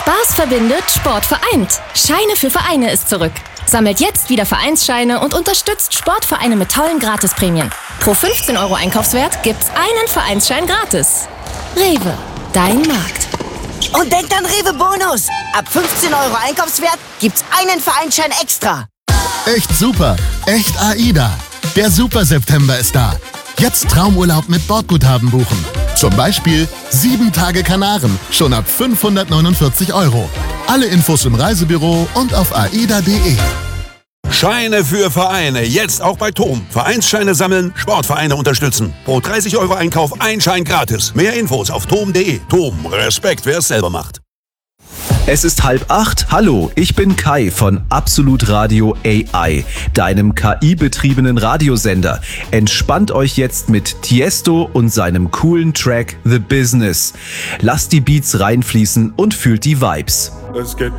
Spaß verbindet, Sport vereint. Scheine für Vereine ist zurück. Sammelt jetzt wieder Vereinsscheine und unterstützt Sportvereine mit tollen Gratisprämien. Pro 15 € Einkaufswert gibt's einen Vereinsschein gratis. Rewe, dein Markt. Und denkt an Rewe Bonus. Ab 15 € Einkaufswert gibt's einen Vereinsschein extra. Echt super, echt AIDA. Der Super September ist da. Jetzt Traumurlaub mit Bordguthaben buchen. Zum Beispiel 7 Tage Kanaren, schon ab 549 €. Alle Infos im Reisebüro und auf aida.de. Scheine für Vereine, jetzt auch bei TOM. Vereinsscheine sammeln, Sportvereine unterstützen. Pro 30 € Einkauf ein Schein gratis. Mehr Infos auf tom.de. TOM, Respekt, wer es selber macht. Es ist 7:30. Hallo, ich bin Kai von Absolut Radio AI, deinem KI-betriebenen Radiosender. Entspannt euch jetzt mit Tiesto und seinem coolen Track The Business. Lasst die Beats reinfließen und fühlt die Vibes. Es geht